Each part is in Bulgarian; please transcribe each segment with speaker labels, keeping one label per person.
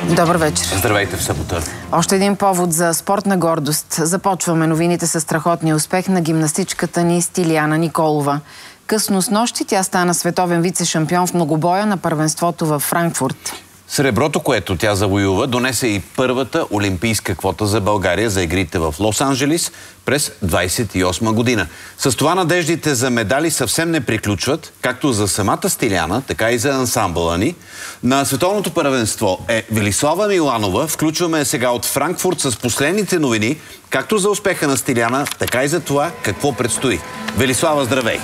Speaker 1: Добър вечер.
Speaker 2: Здравейте в събота.
Speaker 1: Още един повод за спортна гордост. Започваме новините с страхотния успех на гимнастичката ни Стиляна Николова. Късно снощи тя стана световен вице-шампион в многобоя на първенството във Франкфурт.
Speaker 2: Среброто, което тя завоюва, донесе и първата олимпийска квота за България за игрите в Лос-Анджелис през 1928 година. С това надеждите за медали съвсем не приключват, както за самата Стиляна, така и за ансамбъла ни. На световното първенство е Велислава Миланова. Включваме сега от Франкфурт с последните новини, както за успеха на Стиляна, така и за това какво предстои. Велислава, здравей!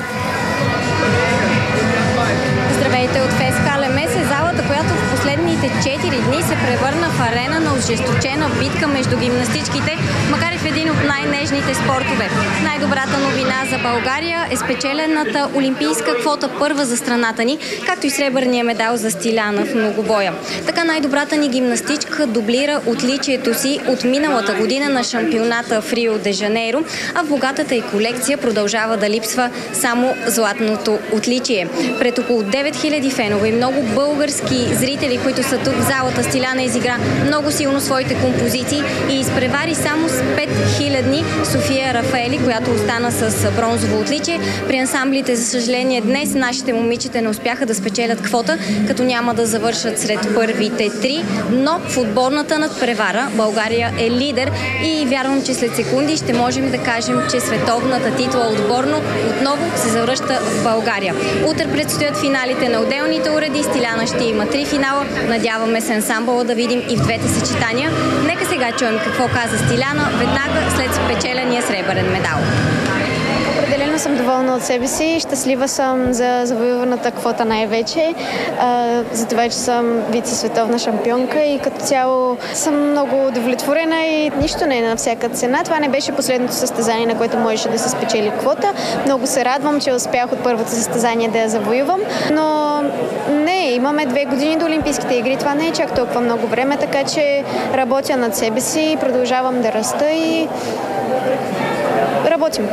Speaker 3: Здравейте от ФСК Лемес е залата, която в последните 4 дни се превърна в арена на ожесточена битка между гимнастичките, макар и в един от най-нежните спортове. Най-добрата новина за България е спечелената олимпийска квота, първа за страната ни, както и сребърния медал за Стиляна в многобоя. Така най-добрата ни гимнастичка дублира отличието си от миналата година на шампионата в Рио де Жанейро, а в богатата й колекция продължава да липсва само златното отличие. Пред около 9000 фенове и много български зрители, които са тук в залата, Стиляна изигра много силно своите композиции и изпревари само с 5000 София Рафаели, която остана с бронзово отличие. При ансамблите, за съжаление, днес нашите момичета не успяха да спечелят квота, като няма да завършат сред първите 3, но в отборната надпревара България е лидер и вярвам, че след секунди ще можем да кажем, че световната титла отборно отново се завръща в България. Утре предстоят финалите на отделните уреди. Стиляна ще има 3 финала. Надяваме се ансамбъла да видим и в двете съчетания. Нека сега чуем какво каза Стиляна веднага след спечеления сребърен медал.
Speaker 4: Определено съм доволна от себе си. Щастлива съм за завоюваната квота най-вече. За това, че съм вице-световна шампионка и като цяло съм много удовлетворена и нищо не е на всяка цена. Това не беше последното състезание, на което можеше да се спечели квота. Много се радвам, че успях от първото състезание да я завоювам, но не, имаме 2 години до Олимпийските игри. Това не е чак толкова много време, така че работя над себе си, продължавам да раста и работим.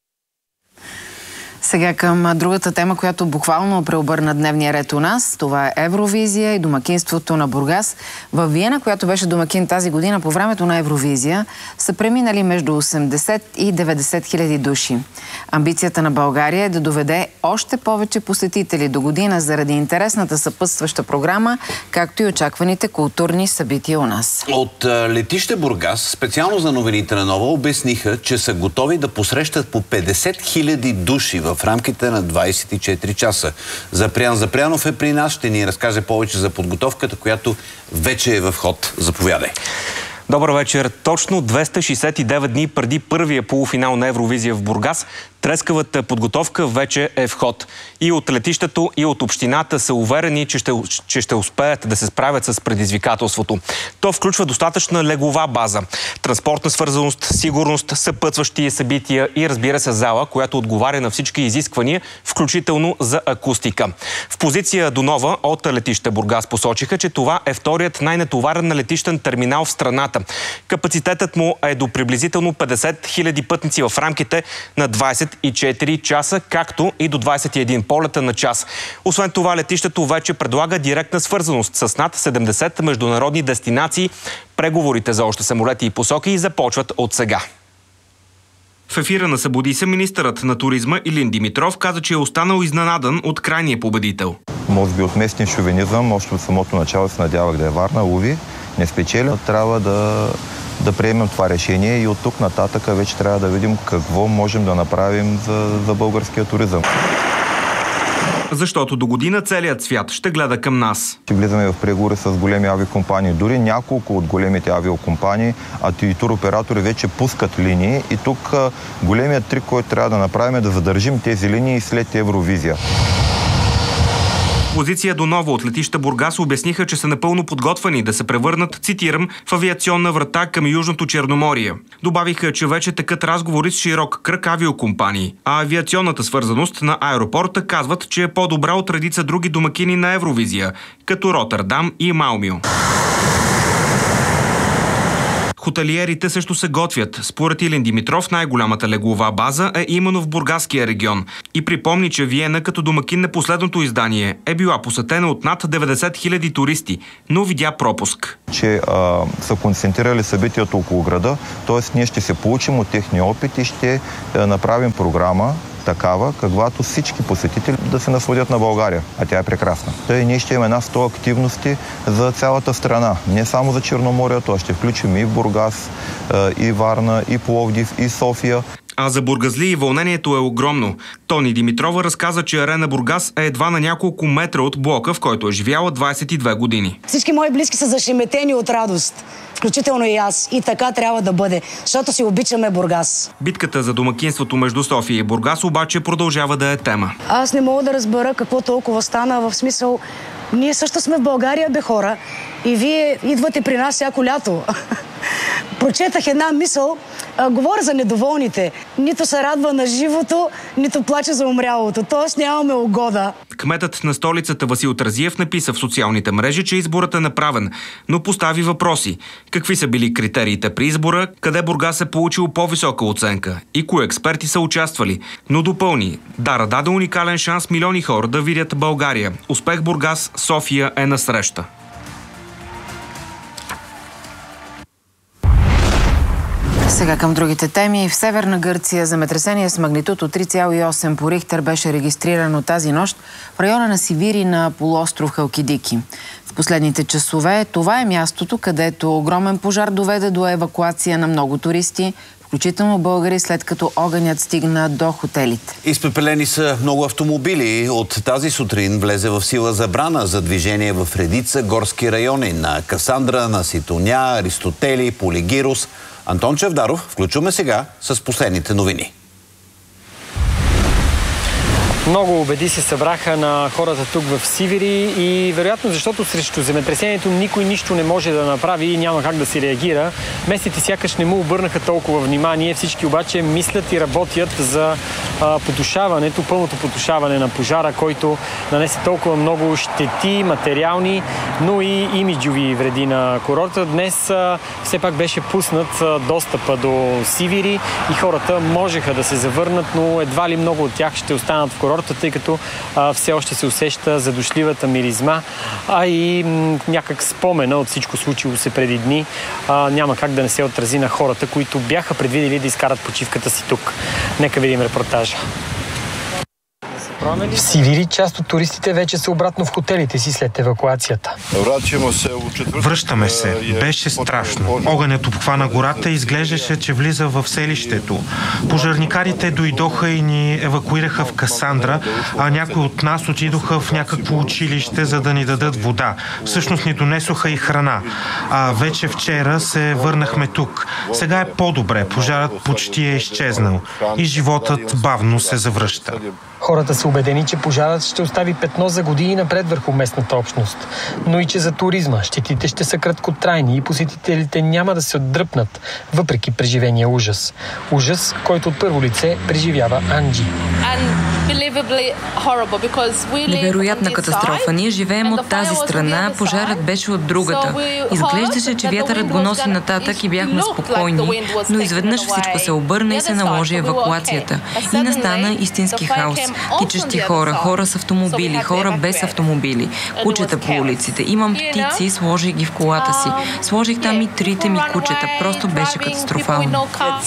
Speaker 1: Сега към другата тема, която буквално преобърна дневния ред у нас. Това е Евровизия и домакинството на Бургас. Във Виена, която беше домакин тази година по времето на Евровизия, са преминали между 80 и 90 хиляди души. Амбицията на България е да доведе още повече посетители до година заради интересната съпътстваща програма, както и очакваните културни събития у нас.
Speaker 2: От летище Бургас, специално за новините на Нова, обясниха, че са готови да посрещат по 50 хиляди души в рамките на 24 часа. Запрян Запрянов е при нас, ще ни разкаже повече за подготовката, която вече е в ход. Заповядай.
Speaker 5: Добър вечер. Точно 269 дни преди първия полуфинал на Евровизия в Бургас, трескавата подготовка вече е в ход. И от летището, и от общината са уверени, че ще успеят да се справят с предизвикателството. То включва достатъчна леглова база, транспортна свързаност, сигурност, съпътстващи събития и, разбира се, зала, която отговаря на всички изисквания, включително за акустика. В позиция до Нова от летище Бургас посочиха, че това е вторият най-натоварен летищен терминал в страната. Капацитетът му е до приблизително 50 хиляди пътници в рамките на 24 часа, както и до 21 полета на час. Освен това, летището вече предлага директна свързаност с над 70 международни дестинации. Преговорите за още самолети и посоки започват от сега. В ефира на Събуди се министърът на туризма Илин Димитров каза, че е останал изненадан от крайния победител.
Speaker 6: Може би от местен шовинизъм, още от самото начало се надявах да е Варна, уви, не спечели. Трябва да приемем това решение и от тук нататък вече трябва да видим какво можем да направим за българския туризъм.
Speaker 5: Защото до година целият свят ще гледа към нас.
Speaker 6: Ще влизаме в преговори с големи авиокомпании. Дори няколко от големите авиокомпании, а и туроператори вече пускат линии. И тук големият трик, който трябва да направим, е да задържим тези линии след Евровизия.
Speaker 5: Позиция до Нова от летища Бургас обясниха, че са напълно подготвени да се превърнат, цитирам, в авиационна врата към Южното Черноморие. Добавиха, че вече текат разговори с широк кръг авиокомпании, а авиационната свързаност на аеропорта казват, че е по-добра от редица други домакини на Евровизия, като Ротърдам и Малмио. Хотелиерите също се готвят. Според Илин Димитров, най-голямата леглова база е именно в Бургаския регион. И припомни, че Виена като домакин на последното издание е била посетена от над 90 000 туристи, но видя пропуск.
Speaker 6: Че са концентрирали събитието около града, т.е. ние ще се получим от техния опит и ще направим програма такава, каквато всички посетители да се насладят на България, а тя е прекрасна. Тъй ние ще имаме 100 активности за цялата страна, не само за Черноморието, а ще включим и Бургас, и Варна, и Пловдив, и София.
Speaker 5: А за бургазлии вълнението е огромно. Тони Димитрова разказа, че Арена Бургас е едва на няколко метра от блока, в който е живяла 22 години.
Speaker 7: Всички мои близки са зашеметени от радост, включително и аз. И така трябва да бъде, защото си обичаме Бургас.
Speaker 5: Битката за домакинството между София и Бургас обаче продължава да е тема.
Speaker 7: Аз не мога да разбера какво толкова стана, в смисъл, ние също сме в България, бе, хора, и вие идвате при нас всяко лято. Прочетах една мисъл, говоря за недоволните. Нито се радва на живото, нито плаче за умрялото. Тоест нямаме угода.
Speaker 5: Кметът на столицата Васил Терзиев написа в социалните мрежи, че изборът е направен, но постави въпроси. Какви са били критериите при избора, къде Бургас е получил по-висока оценка и кои експерти са участвали. Но допълни, Дара даде уникален шанс милиони хора да видят България. Успех Бургас, София е насреща.
Speaker 1: Сега към другите теми. В Северна Гърция земетресение с магнитуд от 3,8 по Рихтер беше регистрирано тази нощ в района на Сивири на полуостров Халкидики. В последните часове това е мястото, където огромен пожар доведе до евакуация на много туристи, включително българи, след като огънят стигна до хотелите.
Speaker 2: Изпепелени са много автомобили. От тази сутрин влезе в сила забрана за движение в редица горски райони на Касандра, на Ситоня, Аристотели, Полигирос. Антон Чавдаров, включваме сега с последните новини.
Speaker 8: Много обеди се събраха на хората тук в Сивири и вероятно защото срещу земетресението никой нищо не може да направи и няма как да се реагира. Местните сякаш не му обърнаха толкова внимание. Всички обаче мислят и работят за потушаването, пълното потушаване на пожара, който нанесе толкова много щети, материални, но и имиджови вреди на курорта. Днес все пак беше пуснат достъпа до Сивири и хората можеха да се завърнат, но едва ли много от тях ще останат в курорта, тъй като все още се усеща задушливата миризма, а и някак спомена от всичко случило се преди дни няма как да не се отрази на хората, които бяха предвидели да изкарат почивката си тук. Нека видим репортажа. В Сивири част от туристите вече са обратно в хотелите си след евакуацията.
Speaker 9: Връщаме се. Беше страшно. Огънят обхвана гората и изглеждаше, че влиза в селището. Пожарникарите дойдоха и ни евакуираха в Касандра, а някои от нас отидоха в някакво училище, за да ни дадат вода. Всъщност ни донесоха и храна. А вече вчера се върнахме тук. Сега е по-добре. Пожарът почти е изчезнал и животът бавно се завръща.
Speaker 8: Хората са убедени, че пожарът ще остави петно за години напред върху местната общност, но и че за туризма щетите ще са краткотрайни и посетителите няма да се отдръпнат, въпреки преживения ужас. Ужас, който от първо лице преживява Анджи.
Speaker 10: Невероятна катастрофа. Ние живеем от тази страна, пожарът беше от другата. Изглеждаше, че вятърът го носи нататък и бяхме спокойни, но изведнъж всичко се обърна и се наложи евакуацията. И настана истински хаос. Кичещи хора, хора с автомобили, хора без автомобили, кучета по улиците. Имам птици, сложих ги в колата си. Сложих там и трите ми кучета. Просто беше катастрофално.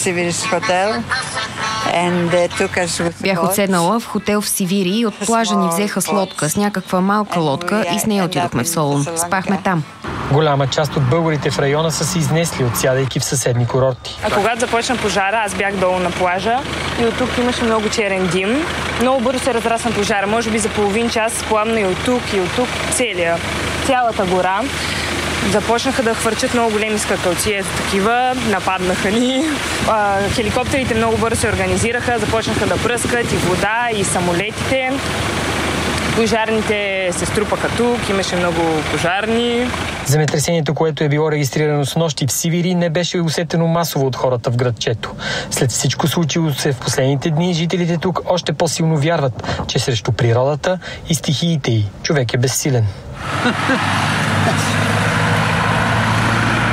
Speaker 11: Бях отседнала в хотел в Сивири и от плажа ни взеха с лодка, с някаква малка лодка и с нея отидохме в Солун. Спахме там.
Speaker 8: Голяма част от българите в района са се изнесли, отсядайки в съседни курорти.
Speaker 12: А когато започна пожара, аз бях долу на плажа и от тук имаше много черен дим. Много бързо се разрасна пожара. Може би за половин час пламна и от тук, цялата гора. Започнаха да хвърчат много големи скакалци, ето такива, нападнаха ни. Хеликоптерите много бързо се организираха, започнаха да пръскат и вода, и самолетите. Пожарните се струпаха тук, имаше много пожарни.
Speaker 8: Земетресението, което е било регистрирано с нощи в Сивири, не беше усетено масово от хората в градчето. След всичко случило се в последните дни, жителите тук още по-силно вярват, че срещу природата и стихиите й човек е безсилен.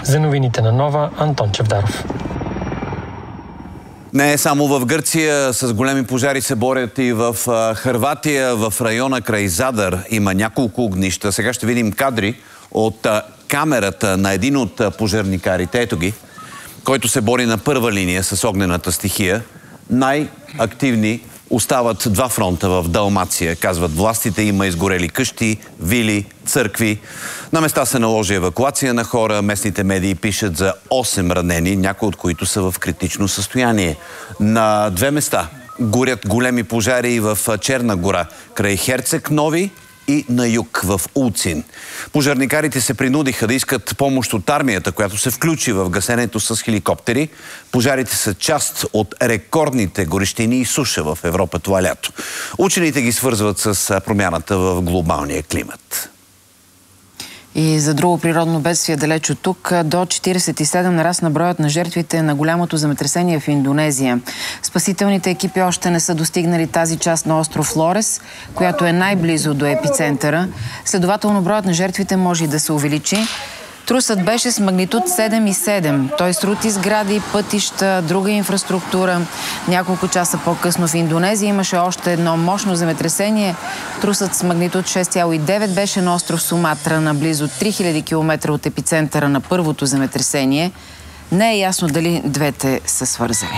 Speaker 8: За новините на Нова, Антон Чавдаров.
Speaker 2: Не е само в Гърция, с големи пожари се борят и в Хърватия, в района край Задар има няколко огнища. Сега ще видим кадри от камерата на един от пожарникарите, ето ги, който се бори на първа линия с огнената стихия. Най-активни остават два фронта в Далмация. Казват властите, има изгорели къщи, вили, църкви. На места се наложи евакуация на хора. Местните медии пишат за 8 ранени, някои от които са в критично състояние. На 2 места горят големи пожари и в Черна гора, край Херцег Нови и на юг, в Улцин. Пожарникарите се принудиха да искат помощ от армията, която се включи в гасенето с хеликоптери. Пожарите са част от рекордните горещини и суша в Европа това лято. Учените ги свързват с промяната в глобалния климат.
Speaker 1: И за друго природно бедствие далеч от тук, до 47 нарасна броят на жертвите на голямото земетресение в Индонезия. Спасителните екипи още не са достигнали тази част на остров Лорес, която е най-близо до епицентъра. Следователно броят на жертвите може и да се увеличи. Трусът беше с магнитуд 7,7. Той срути сгради, пътища, друга инфраструктура. Няколко часа по-късно в Индонезия имаше още едно мощно земетресение. Трусът с магнитуд 6,9 беше на остров Суматра, на близо 3000 км от епицентъра на първото земетресение. Не е ясно дали двете са свързани.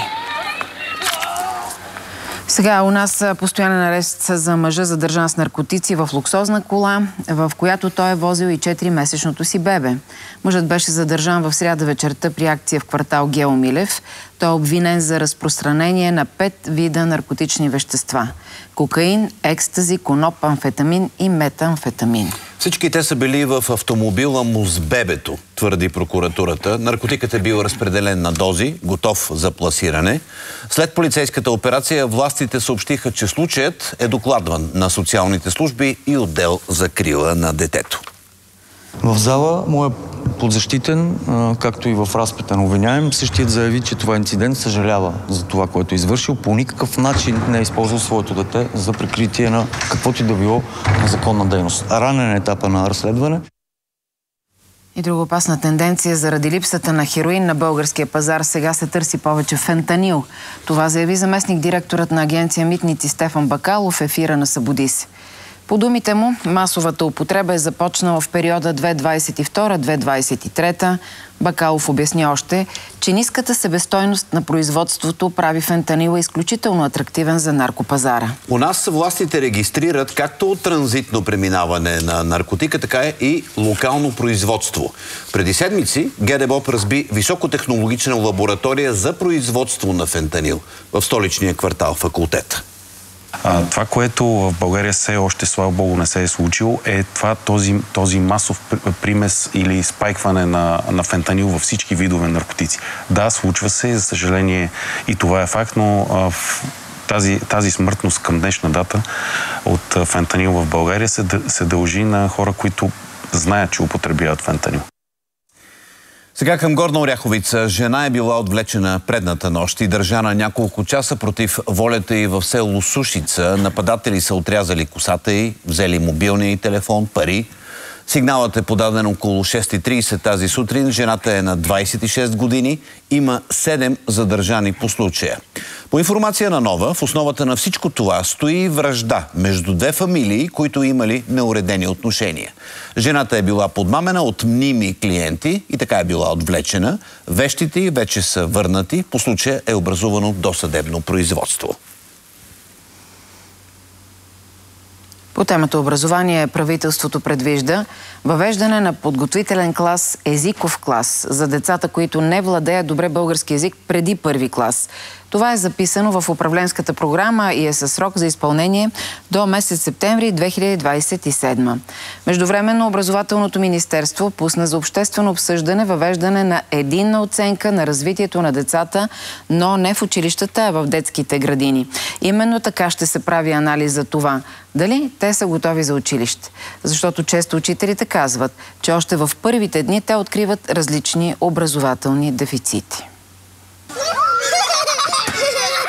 Speaker 1: Сега у нас постоянен арест за мъжа, задържан с наркотици в луксозна кола, в която той е возил и 4-месечното си бебе. Мъжът беше задържан в сряда вечерта при акция в квартал Гео Милев. Той е обвинен за разпространение на 5 вида наркотични вещества. Кокаин, екстази, коноп, амфетамин и метамфетамин.
Speaker 2: Всички те са били в автомобила му с бебето, твърди прокуратурата. Наркотикът е бил разпределен на дози, готов за пласиране. След полицейската операция властите съобщиха, че случаят е докладван на социалните служби и отдел за закрила на детето.
Speaker 13: В зала моят подзащитен, както и в разпита на обвиняем, същият заяви, че това инцидент съжалява за това, което е извършил. По никакъв начин не е използвал своето дете за прикритие на каквото и да било незаконна дейност. Ранен етапа на разследване.
Speaker 1: И друга опасна тенденция: заради липсата на хероин на българския пазар сега се търси повече фентанил. Това заяви заместник директорът на агенция Митници Стефан Бакалов в ефира на Събуди се. По думите му, масовата употреба е започнала в периода 2022-2023. Бакалов обясни още, че ниската себестойност на производството прави фентанила изключително атрактивен за наркопазара.
Speaker 2: У нас властите регистрират както транзитно преминаване на наркотика, така и локално производство. Преди седмици ГДБОП разби високотехнологична лаборатория за производство на фентанил в столичния квартал Факултет.
Speaker 14: Това, което в България все още, слава Богу, не се е случило, е този масов примес или спайкване на фентанил във всички видове наркотици. Да, случва се, за съжаление и това е факт, но тази смъртност към днешна дата от фентанил в България се дължи на хора, които знаят, че употребяват фентанил.
Speaker 2: Сега към Горна Оряховица. Жена е била отвлечена предната нощ и държана няколко часа против волята й в село Сушица. Нападатели са отрязали косата й, взели мобилния й телефон, пари. Сигналът е подаден около 6:30 тази сутрин. Жената е на 26 години. Има 7 задържани по случая. По информация на Нова, в основата на всичко това стои вражда между две фамилии, които имали неуредени отношения. Жената е била подмамена от мними клиенти и така е била отвлечена. Вещите й вече са върнати. По случая е образувано досъдебно производство.
Speaker 1: По темата образование правителството предвижда въвеждане на подготвителен клас, езиков клас за децата, които не владеят добре български език преди първи клас. Това е записано в управленската програма и е със срок за изпълнение до месец септември 2027. Междувременно образователното министерство пусна за обществено обсъждане въвеждане на единна оценка на развитието на децата, но не в училищата, а в детските градини. Именно така ще се прави анализ за това дали те са готови за училище. Защото често учителите казват, че още в първите дни те откриват различни образователни дефицити.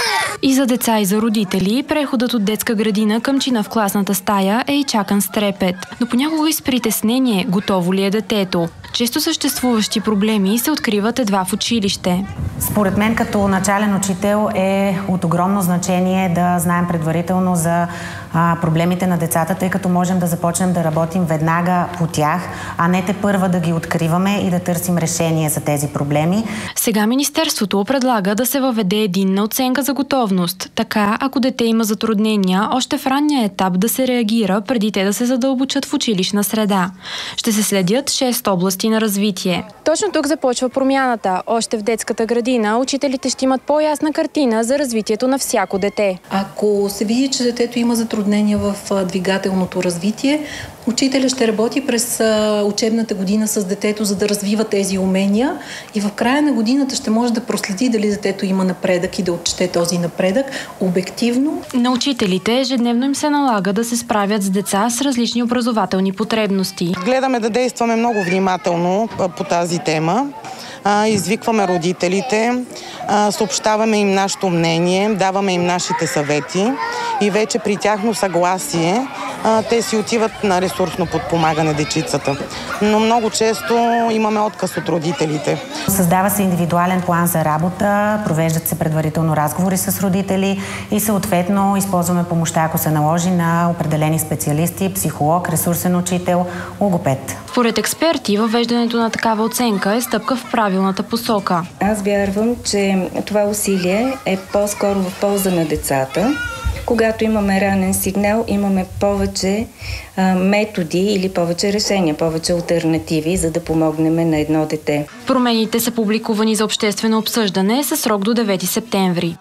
Speaker 15: И за деца, и за родители, преходът от детска градина към чина в класната стая е и чакан с трепет. Но понякога и с притеснение, готово ли е детето. Често съществуващи проблеми се откриват едва в училище.
Speaker 16: Според мен като начален учител е от огромно значение да знаем предварително за проблемите на децата, тъй като можем да започнем да работим веднага по тях, а не тепърва да ги откриваме и да търсим решение за тези проблеми.
Speaker 15: Сега Министерството предлага да се въведе единна оценка за готовност. Така, ако дете има затруднения, още в ранния етап да се реагира, преди те да се задълбочат в училищна среда. Ще се следят 6 области на развитие.
Speaker 17: Точно тук започва промяната. Още в детската градина учителите ще имат по-ясна картина за развитието на всяко дете.
Speaker 18: Ако се види, че детето има затруднения в двигателното развитие, учителя ще работи през учебната година с детето, за да развива тези умения и в края на годината ще може да проследи дали детето има напредък и да отчете този напредък обективно.
Speaker 15: На учителите ежедневно им се налага да се справят с деца с различни образователни потребности.
Speaker 19: Гледаме да действаме много внимателно по тази тема. Извикваме родителите, съобщаваме им нашето мнение, даваме им нашите съвети и вече при тяхно съгласие те си отиват на ресурсно подпомагане дечицата. Но много често имаме отказ от родителите.
Speaker 16: Създава се индивидуален план за работа, провеждат се предварително разговори с родители и съответно използваме помощта, ако се наложи, на определени специалисти, психолог, ресурсен учител, логопед.
Speaker 15: Според експерти, въвеждането на такава оценка е стъпка в правилната посока.
Speaker 20: Аз вярвам, че това усилие е по-скоро в полза на децата. Когато имаме ранен сигнал, имаме повече методи или повече решения, повече алтернативи, за да помогнем на едно дете.
Speaker 15: Промените са публикувани за обществено обсъждане със срок до 9 септември.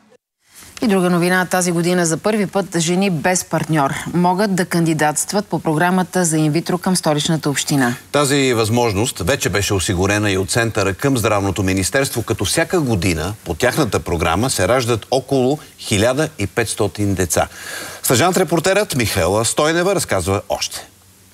Speaker 1: И друга новина тази година: за първи път жени без партньор могат да кандидатстват по програмата за инвитро към Столичната община.
Speaker 2: Тази възможност вече беше осигурена и от Центъра към Здравното министерство, като всяка година по тяхната програма се раждат около 1500 деца. Стажант-репортерът Михаела Стойнева разказва още.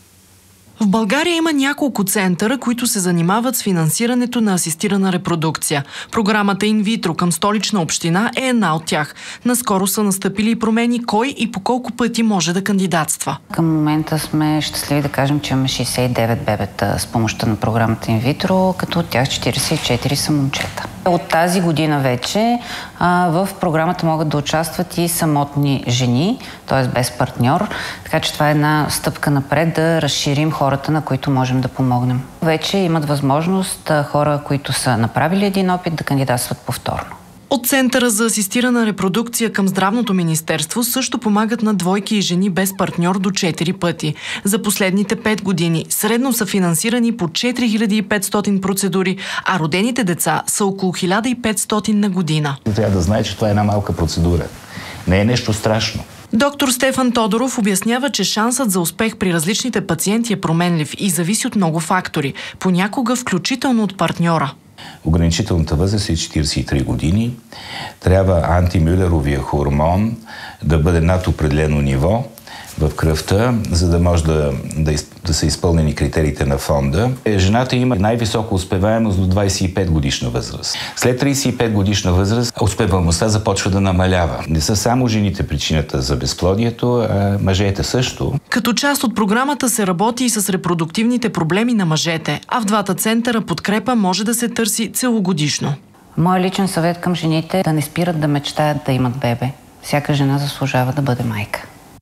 Speaker 21: В България има няколко центъра, които се занимават с финансирането на асистирана репродукция. Програмата инвитро към Столична община е една от тях. Наскоро са настъпили и промени кой и по колко пъти може да кандидатства.
Speaker 22: Към момента сме щастливи да кажем, че имаме 69 бебета с помощта на програмата инвитро, като от тях 44 са момчета. От тази година вече в програмата могат да участват и самотни жени, т.е. без партньор, така че това е една стъпка напред да разширим хората, на които можем да помогнем. Вече имат възможност хора, които са направили един опит, да кандидатстват повторно.
Speaker 21: От Центъра за асистирана репродукция към Здравното министерство също помагат на двойки и жени без партньор до 4 пъти. За последните 5 години средно са финансирани по 4500 процедури, а родените деца са около 1500 на година.
Speaker 23: Трябва да знае, че това е една малка процедура. Не е нещо страшно.
Speaker 21: Доктор Стефан Тодоров обяснява, че шансът за успех при различните пациенти е променлив и зависи от много фактори, понякога включително от партньора.
Speaker 23: Ограничителната възраст е 43 години. Трябва антимюлеровия хормон да бъде над определено ниво в кръвта, за да може да са изпълнени критериите на фонда. Жената има най-висока успеваемост до 25 годишна възраст. След 35 годишна възраст успеваемостта започва да намалява. Не са само жените причината за безплодието, а мъжете също.
Speaker 21: Като част от програмата се работи и с репродуктивните проблеми на мъжете, а в двата центъра подкрепа може да се търси целогодишно.
Speaker 22: Моя личен съвет към жените е да не спират да мечтаят да имат бебе. Всяка жена заслужава да бъде майка.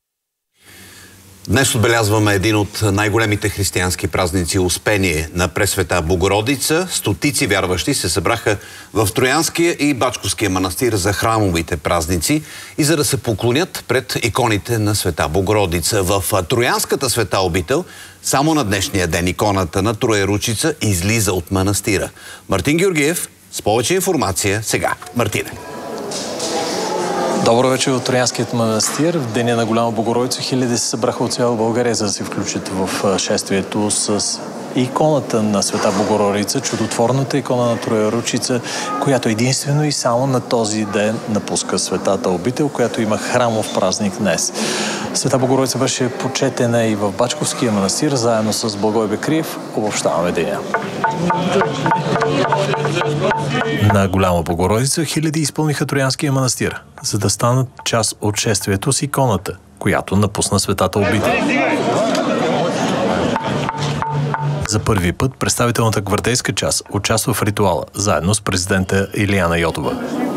Speaker 2: Днес отбелязваме един от най-големите християнски празници — Успение на Пресвета Богородица. Стотици вярващи се събраха в Троянския и Бачковския манастир за храмовите празници и за да се поклонят пред иконите на Света Богородица. В Троянската света обител само на днешния ден иконата на Троеручица излиза от манастира. Мартин Георгиев с повече информация сега. Мартине.
Speaker 24: Добро вечер от Троянският манастир. В деня на Голяма Богородица хиляди се събраха от цяла България, за да се включат в шествието с иконата на Света Богородица, чудотворната икона на Троеручица, която единствено и само на този ден напуска светата обител, която има храмов празник днес. Света Богородица беше почетена и в Бачковския манастир, заедно с Благой Бекриев. Обобщаваме деня. На Голяма Богородица хиляди изпълниха Троянския манастир, за да станат част от шествието с иконата, която напусна светата обител. За първи път представителната гвардейска част участва в ритуала, заедно с президента Илияна Йотова.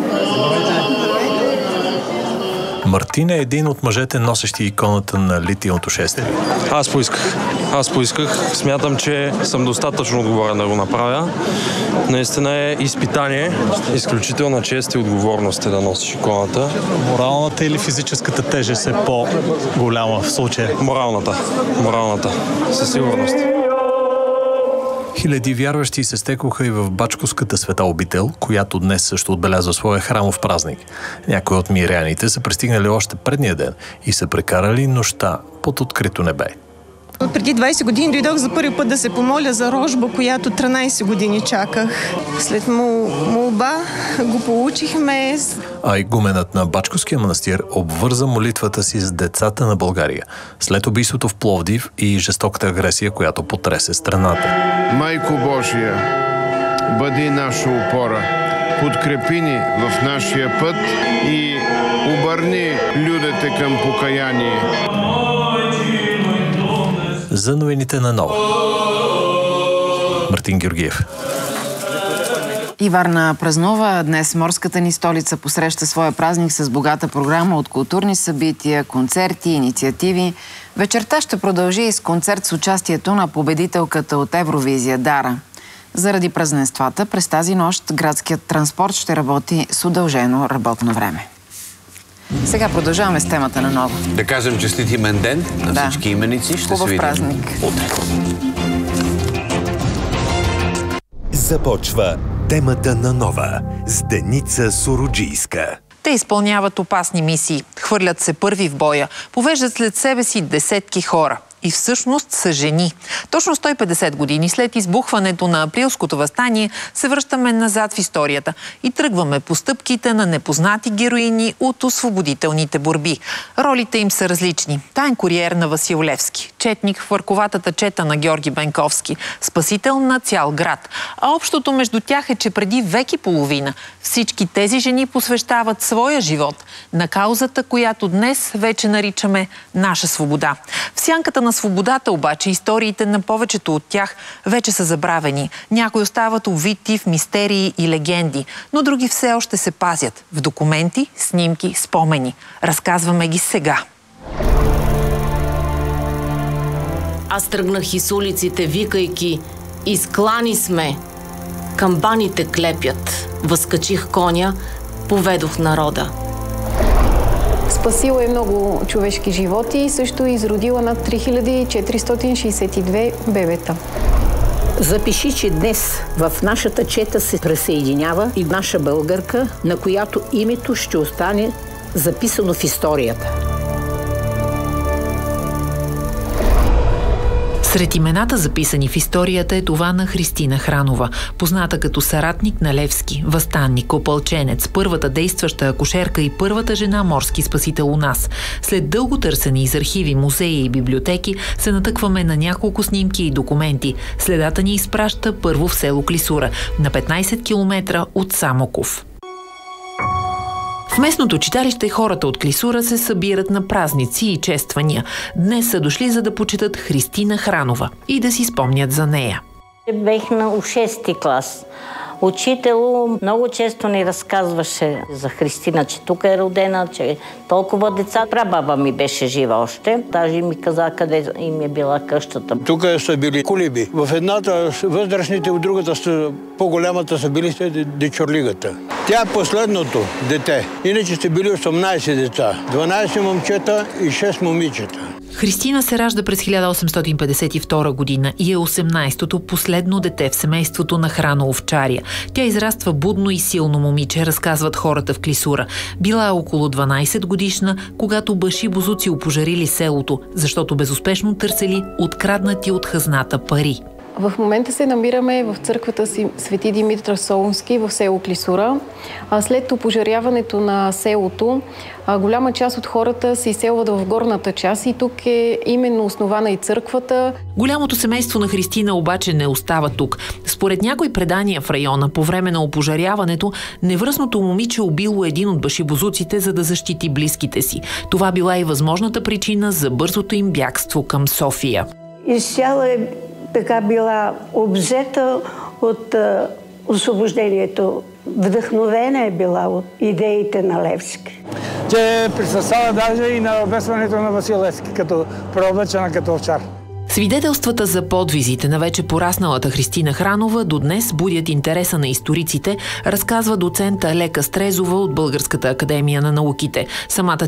Speaker 24: Мартин е един от мъжете, носещи иконата на литийното шествие.
Speaker 3: Аз поисках. Смятам, че съм достатъчно отговорен да го направя. Наистина е изпитание. Изключителна чест и отговорност е да носиш иконата.
Speaker 24: Моралната или физическата тежест е по-голяма в случая?
Speaker 3: Моралната. Със сигурност.
Speaker 24: Хиляди вярващи се стекоха и в Бачковската света обител, която днес също отбелязва своя храмов празник. Някои от миряните са пристигнали още предния ден и са прекарали нощта под открито небе.
Speaker 4: Преди 20 години дойдох за първи път да се помоля за рожба, която 13 години чаках. След молба го получихме.
Speaker 24: А игуменът на Бачковския манастир обвърза молитвата си с децата на България след убийството в Пловдив и жестоката агресия, която потресе страната.
Speaker 6: Майко Божия, бъди наша опора, подкрепи ни в нашия път и обърни людите към покаяние.
Speaker 24: За новините на Нова. Мартин Георгиев.
Speaker 1: И Варна празнува. Днес морската ни столица посреща своя празник с богата програма от културни събития, концерти, инициативи. Вечерта ще продължи и с концерт с участието на победителката от Евровизия Дара. Заради празненствата през тази нощ градският транспорт ще работи с удължено работно време. Сега продължаваме с темата на Нова.
Speaker 2: Да кажем честит имен ден на всички именици. Ще се видим
Speaker 1: празник
Speaker 2: утре.
Speaker 7: Започва темата на Нова с Деница Сороджийска.
Speaker 25: Те изпълняват опасни мисии, хвърлят се първи в боя, повеждат след себе си десетки хора. И всъщност са жени. Точно 150 години след избухването на Априлското въстание се връщаме назад в историята и тръгваме по стъпките на непознати героини от освободителните борби. Ролите им са различни. Таен куриер на Васил Левски, четник в върховатата чета на Георги Бенковски, спасител на цял град. А общото между тях е, че преди век и половина всички тези жени посвещават своя живот на каузата, която днес вече наричаме наша свобода. В сянката на свободата обаче историите на повечето от тях вече са забравени. Някои остават обвити в мистерии и легенди, но други все още се пазят в документи, снимки, спомени. Разказваме ги сега.
Speaker 26: Аз тръгнах из улиците, викайки: изклани сме! Камбаните клепят. Възкачих коня, поведох народа.
Speaker 27: Спасила е много човешки животи и също изродила над 3462 бебета.
Speaker 28: Запиши, че днес в нашата чета се присъединява и наша българка, на която името ще остане записано в историята.
Speaker 25: Сред имената, записани в историята, е това на Христина Хранова, позната като съратник на Левски, въстанник, опълченец, първата действаща акушерка и първата жена морски спасител у нас. След дълго търсене из архиви, музеи и библиотеки се натъкваме на няколко снимки и документи. Следата ни изпраща първо в село Клисура, на 15 км от Самоков. В местното читалище хората от Клисура се събират на празници и чествания. Днес са дошли, за да почитат Христина Хранова и да си спомнят за нея.
Speaker 28: Бех на 6-ти клас. Учител много често ни разказваше за Христина, че тук е родена, че толкова деца. Прабаба ми беше жива още. Даже ми каза къде им е била къщата.
Speaker 29: Тук са били колиби. В едната възрастните, от другата по-голямата са били дечорлигата. Тя е последното дете. Иначе са били 18 деца. 12 момчета и 6 момичета.
Speaker 25: Христина се ражда през 1852 година и е 18-то последно дете в семейството на храно-овчария. Тя израства будно и силно момиче, разказват хората в Клисура. Била е около 12 годишна, когато баши бозуци опожарили селото, защото безуспешно търсели откраднати от хазната пари.
Speaker 27: В момента се намираме в църквата си Свети Димитър Солунски в село Клисура. След опожаряването на селото, голяма част от хората се изселват в горната част и тук е именно основана и църквата.
Speaker 5: Голямото семейство на Христина обаче не остава тук. Според някои предания в района, по време на опожаряването, невръстното момиче убило един от башибозуците, за да защити близките си. Това била и възможната причина за бързото им бягство към София.
Speaker 8: Изцяло е така била обзета от освобождението. Вдъхновена е била от идеите на Левски.
Speaker 9: Че присъствава даже и на обесването на Васил Левски, като преоблечена като овчар.
Speaker 5: Свидетелствата за подвизите на вече порасналата Христина Хранова до днес будят интереса на историците, разказва доцент Лека Стрезова от Българската академия на науките. Самата